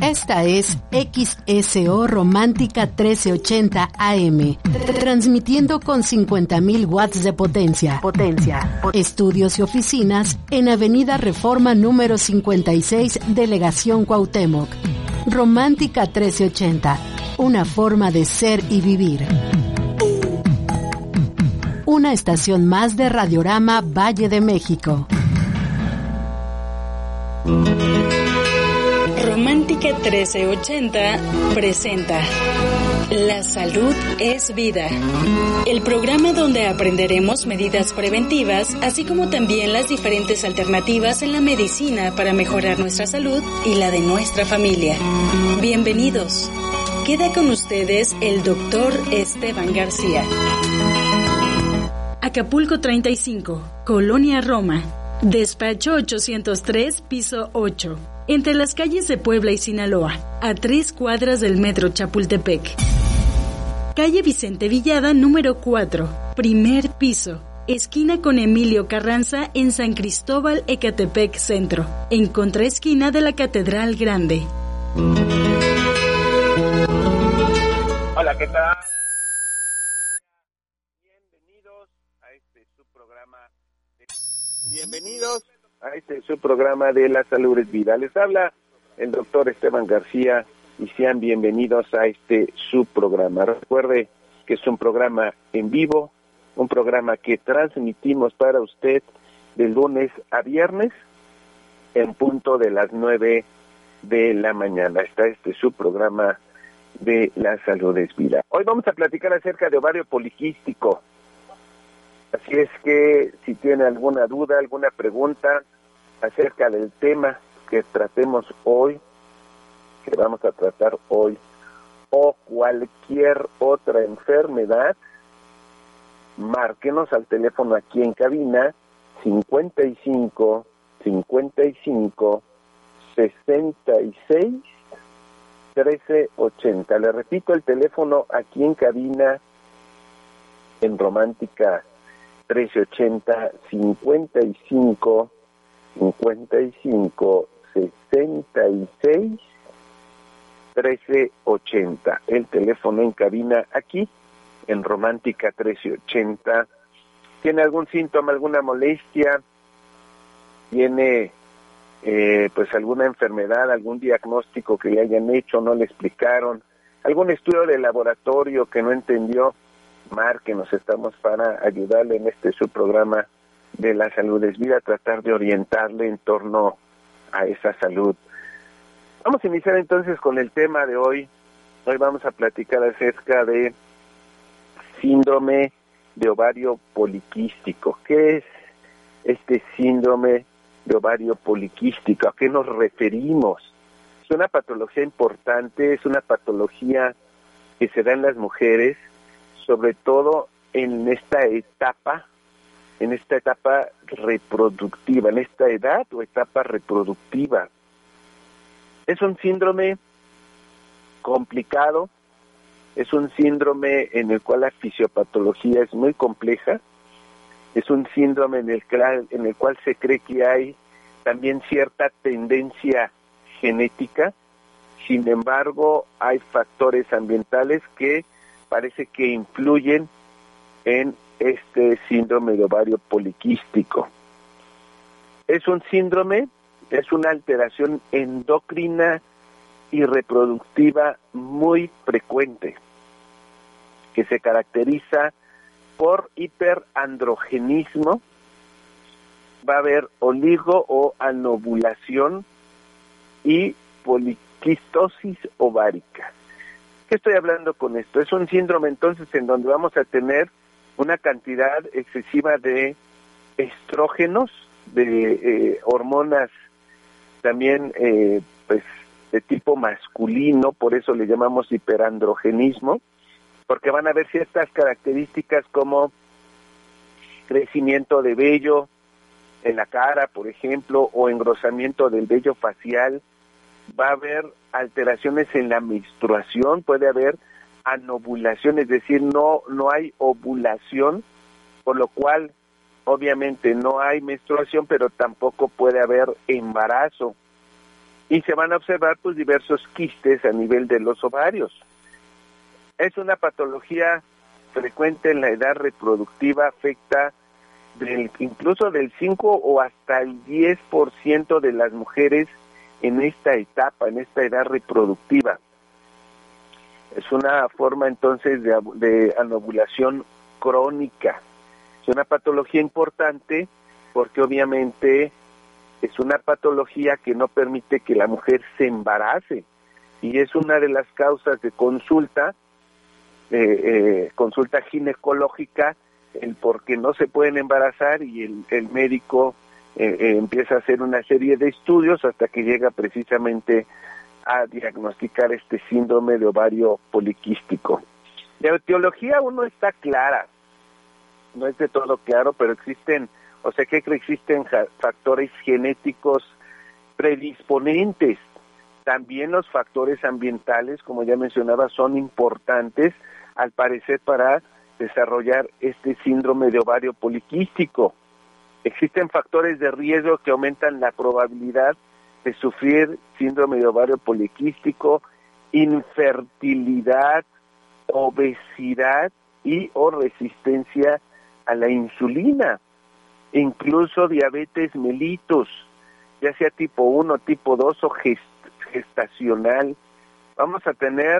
Esta es XSO Romántica 1380 AM, transmitiendo con 50.000 watts de potencia. Estudios y oficinas en Avenida Reforma número 56, Delegación Cuauhtémoc. Romántica 1380, una forma de ser y vivir. Una estación más de Radiorama Valle de México. Romántica 1380 presenta La Salud es Vida, el programa donde aprenderemos medidas preventivas, así como también las diferentes alternativas en la medicina para mejorar nuestra salud y la de nuestra familia. Bienvenidos. Queda con ustedes el doctor Esteban García. Acapulco 35, Colonia Roma, despacho 803, piso 8. Entre las calles de Puebla y Sinaloa, a 3 cuadras del metro Chapultepec. Calle Vicente Villada, número 4, primer piso, esquina con Emilio Carranza en San Cristóbal, Ecatepec Centro, en contraesquina de la Catedral Grande. Hola, ¿qué tal? Bienvenidos a este su programa de La Salud es Vida. Les habla el doctor Esteban García y sean bienvenidos a este su programa. Recuerde que es un programa en vivo, un programa que transmitimos para usted de lunes a viernes en punto de las 9 de la mañana. Está este su programa de La Salud es Vida. Hoy vamos a platicar acerca de ovario poliquístico. Así es que si tiene alguna duda, alguna pregunta acerca del tema que tratemos hoy, que vamos a tratar hoy, o cualquier otra enfermedad, márquenos al teléfono aquí en cabina 55 55 66 1380. Le repito el teléfono aquí en cabina en Romántica 1380 55 55 66 1380. El teléfono en cabina aquí en Romántica 1380. ¿Tiene algún síntoma, alguna molestia? ¿Tiene pues alguna enfermedad, algún diagnóstico que le hayan hecho, no le explicaron? ¿Algún estudio de laboratorio que no entendió? Márquenos, estamos para ayudarle en este su programa de La Salud es Vida, tratar de orientarle en torno a esa salud. Vamos a iniciar entonces con el tema de hoy. Hoy vamos a platicar acerca de síndrome de ovario poliquístico. ¿Qué es este síndrome de ovario poliquístico? ¿A qué nos referimos? Es una patología importante, es una patología que se da en las mujeres, sobre todo en esta etapa reproductiva, en esta edad o etapa reproductiva. Es un síndrome complicado, es un síndrome en el cual la fisiopatología es muy compleja, es un síndrome en el cual se cree que hay también cierta tendencia genética. Sin embargo, hay factores ambientales que parece que influyen en este síndrome de ovario poliquístico. Es un síndrome, es una alteración endocrina y reproductiva muy frecuente, que se caracteriza por hiperandrogenismo. Va a haber oligo o anovulación y poliquistosis ovárica. ¿Qué estoy hablando con esto? Es un síndrome entonces en donde vamos a tener una cantidad excesiva de estrógenos, de hormonas también pues de tipo masculino, por eso le llamamos hiperandrogenismo, porque van a haber ciertas características como crecimiento de vello en la cara, por ejemplo, o engrosamiento del vello facial. Va a haber alteraciones en la menstruación, puede haber anovulación, es decir, no hay ovulación, por lo cual obviamente no hay menstruación, pero tampoco puede haber embarazo. y se van a observar pues diversos quistes a nivel de los ovarios. Es una patología frecuente en la edad reproductiva, afecta incluso del 5 o hasta el 10% de las mujeres en esta etapa, en esta edad reproductiva. Es una forma entonces de anovulación crónica. Es una patología importante porque obviamente es una patología que no permite que la mujer se embarace y es una de las causas de consulta ginecológica, el por qué no se pueden embarazar, y el médico empieza a hacer una serie de estudios hasta que llega precisamente a diagnosticar este síndrome de ovario poliquístico. La etiología aún no está clara, no es de todo claro, pero existen factores genéticos predisponentes. También los factores ambientales, como ya mencionaba, son importantes, al parecer, para desarrollar este síndrome de ovario poliquístico. Existen factores de riesgo que aumentan la probabilidad de sufrir síndrome de ovario poliquístico: infertilidad, obesidad y o resistencia a la insulina, incluso diabetes mellitus, ya sea tipo 1, tipo 2 o gestacional. Vamos a tener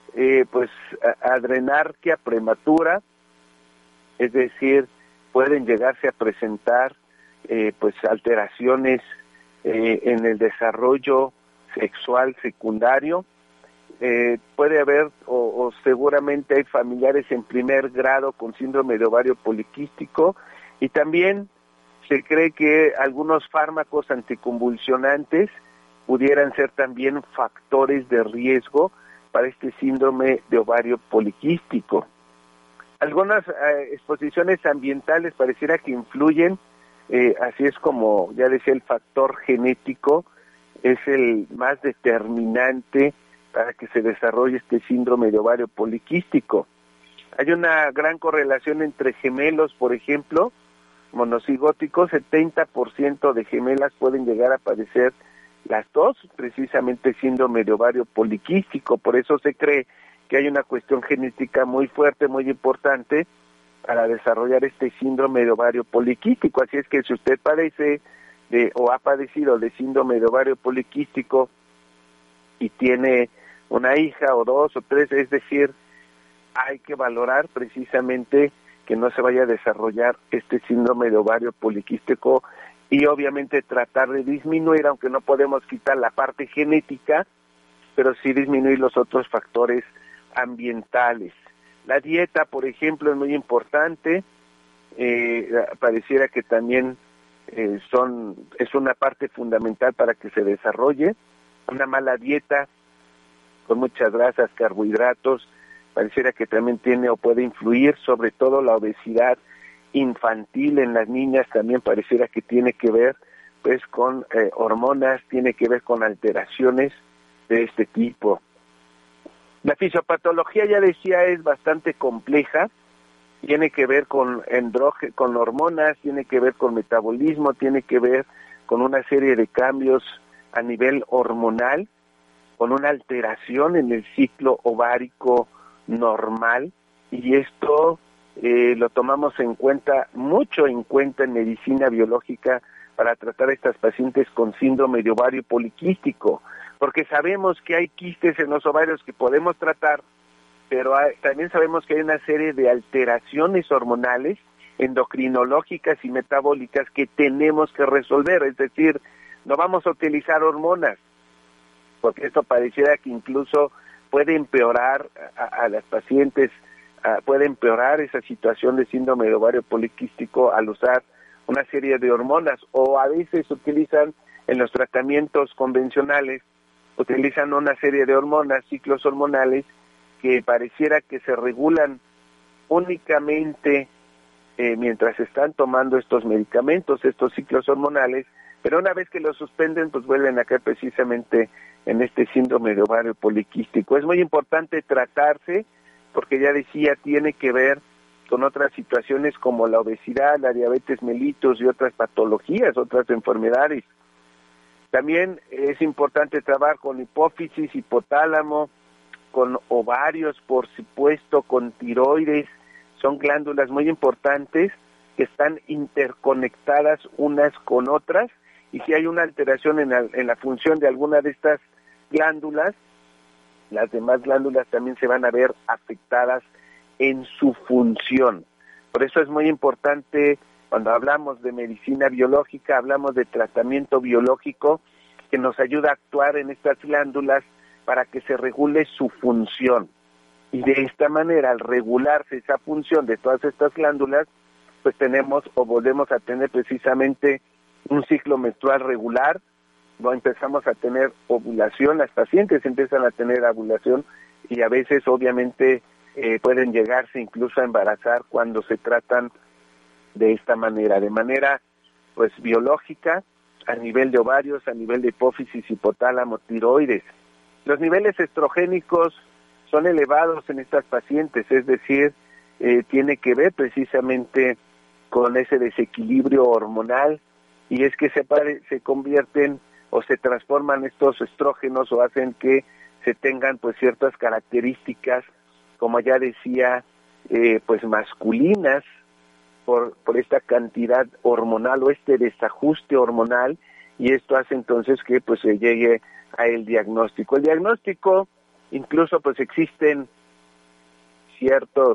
adrenarquia prematura, es decir, pueden llegarse a presentar alteraciones en el desarrollo sexual secundario. Puede haber o seguramente hay familiares en primer grado con síndrome de ovario poliquístico, y también se cree que algunos fármacos anticonvulsionantes pudieran ser también factores de riesgo para este síndrome de ovario poliquístico. Algunas exposiciones ambientales pareciera que influyen, así es como ya decía, el factor genético es el más determinante para que se desarrolle este síndrome de ovario poliquístico. Hay una gran correlación entre gemelos, por ejemplo, monocigóticos. 70% de gemelas pueden llegar a padecer las dos, precisamente síndrome de ovario poliquístico. Por eso se cree que hay una cuestión genética muy fuerte, muy importante para desarrollar este síndrome de ovario poliquístico. Así es que si usted padece o ha padecido de síndrome de ovario poliquístico y tiene una hija o dos o tres, es decir, hay que valorar precisamente que no se vaya a desarrollar este síndrome de ovario poliquístico, y obviamente tratar de disminuir, aunque no podemos quitar la parte genética, pero sí disminuir los otros factores ambientales. La dieta, por ejemplo, es muy importante. Pareciera que también es una parte fundamental para que se desarrolle. Una mala dieta con muchas grasas, carbohidratos, pareciera que también tiene o puede influir. Sobre todo la obesidad infantil en las niñas también pareciera que tiene que ver pues con hormonas, tiene que ver con alteraciones de este tipo. La fisiopatología, ya decía, es bastante compleja, tiene que ver con hormonas, tiene que ver con metabolismo, tiene que ver con una serie de cambios a nivel hormonal, con una alteración en el ciclo ovárico normal, y esto lo tomamos mucho en cuenta en medicina biológica para tratar a estas pacientes con síndrome de ovario poliquístico, porque sabemos que hay quistes en los ovarios que podemos tratar, pero también sabemos que hay una serie de alteraciones hormonales, endocrinológicas y metabólicas que tenemos que resolver. Es decir, no vamos a utilizar hormonas, porque esto pareciera que incluso puede empeorar a las pacientes, puede empeorar esa situación de síndrome de ovario poliquístico al usar una serie de hormonas, o a veces utilizan en los tratamientos convencionales, utilizan una serie de hormonas, ciclos hormonales, que pareciera que se regulan únicamente mientras están tomando estos medicamentos, estos ciclos hormonales, pero una vez que los suspenden, pues vuelven a caer precisamente en este síndrome de ovario poliquístico. Es muy importante tratarse, porque ya decía, tiene que ver con otras situaciones como la obesidad, la diabetes mellitus y otras patologías, otras enfermedades. También es importante trabajar con hipófisis, hipotálamo, con ovarios, por supuesto, con tiroides. Son glándulas muy importantes que están interconectadas unas con otras, y si hay una alteración en la función de alguna de estas glándulas, las demás glándulas también se van a ver afectadas en su función. Por eso es muy importante, cuando hablamos de medicina biológica, hablamos de tratamiento biológico que nos ayuda a actuar en estas glándulas para que se regule su función. Y de esta manera, al regularse esa función de todas estas glándulas, pues tenemos o volvemos a tener precisamente un ciclo menstrual regular, no empezamos a tener ovulación, las pacientes empiezan a tener ovulación y a veces obviamente pueden llegarse incluso a embarazar cuando se tratan de esta manera, de manera pues biológica, a nivel de ovarios, a nivel de hipófisis, hipotálamo, tiroides. Los niveles estrogénicos son elevados en estas pacientes, es decir, tiene que ver precisamente con ese desequilibrio hormonal, y es que se convierten o se transforman estos estrógenos o hacen que se tengan pues ciertas características, como ya decía, pues masculinas, por esta cantidad hormonal o este desajuste hormonal, y esto hace entonces que pues se llegue a el diagnóstico. El diagnóstico, incluso pues existen ciertos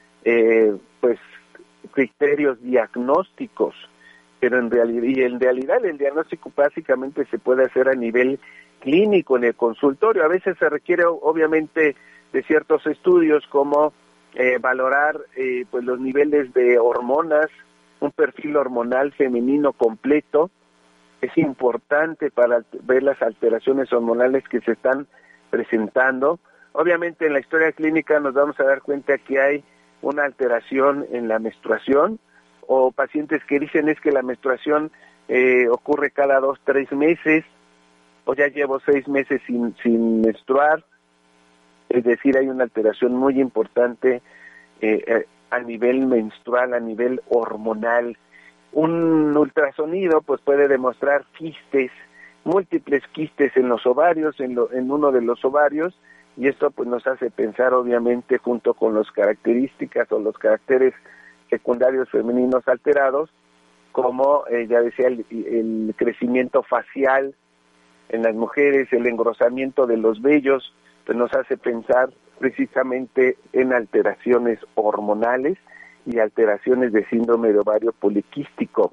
pues criterios diagnósticos, pero en realidad el diagnóstico básicamente se puede hacer a nivel clínico en el consultorio. A veces se requiere obviamente de ciertos estudios como valorar pues los niveles de hormonas, un perfil hormonal femenino completo. Es importante para ver las alteraciones hormonales que se están presentando. Obviamente en la historia clínica nos vamos a dar cuenta que hay una alteración en la menstruación, o pacientes que dicen es que la menstruación ocurre cada 2-3 meses, o ya llevo 6 meses sin menstruar. Es decir, hay una alteración muy importante a nivel menstrual, a nivel hormonal. Un ultrasonido pues puede demostrar quistes, múltiples quistes en los ovarios, en uno de los ovarios, y esto pues nos hace pensar obviamente junto con las características o los caracteres secundarios femeninos alterados, como ya decía el crecimiento facial en las mujeres, el engrosamiento de los vellos, pues nos hace pensar precisamente en alteraciones hormonales y alteraciones de síndrome de ovario poliquístico.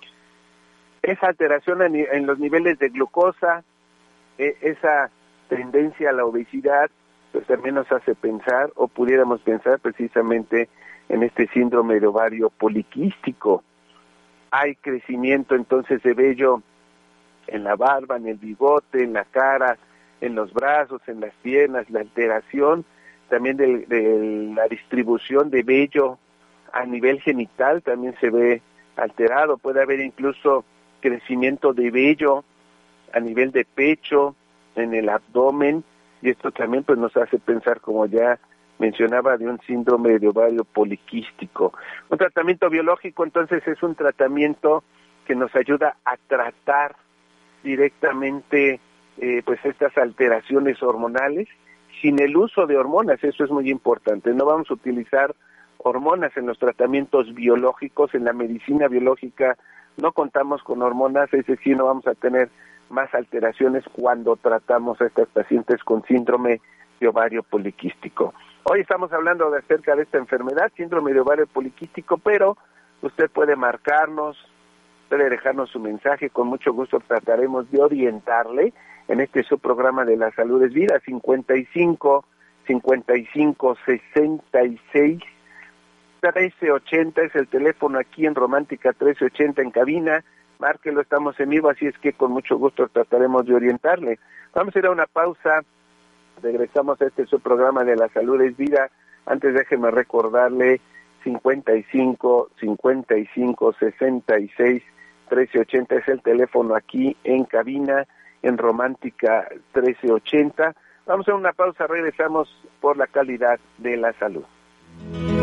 Esa alteración en los niveles de glucosa, esa tendencia a la obesidad, pues también nos hace pensar, o pudiéramos pensar precisamente en este síndrome de ovario poliquístico. Hay crecimiento entonces de vello en la barba, en el bigote, en la cara, en los brazos, en las piernas, la alteración también de la distribución de vello a nivel genital también se ve alterado. Puede haber incluso crecimiento de vello a nivel de pecho, en el abdomen, y esto también pues nos hace pensar, como ya mencionaba, de un síndrome de ovario poliquístico. Un tratamiento biológico entonces es un tratamiento que nos ayuda a tratar directamente pues estas alteraciones hormonales sin el uso de hormonas. Eso es muy importante. No vamos a utilizar hormonas en los tratamientos biológicos. En la medicina biológica no contamos con hormonas, es decir, no vamos a tener más alteraciones cuando tratamos a estas pacientes con síndrome de ovario poliquístico. Hoy estamos hablando acerca de esta enfermedad, síndrome de ovario poliquístico, pero usted puede marcarnos, puede dejarnos su mensaje, con mucho gusto trataremos de orientarle en este subprograma de La Salud es Vida. 55 66 1380 es el teléfono aquí en Romántica 1380 en cabina. Márquelo, estamos en vivo, así es que con mucho gusto trataremos de orientarle. Vamos a ir a una pausa, regresamos a este subprograma de La Salud es Vida. Antes déjeme recordarle 55 66 1380 es el teléfono aquí en cabina en Romántica 1380. Vamos a una pausa, regresamos por la calidad de la salud.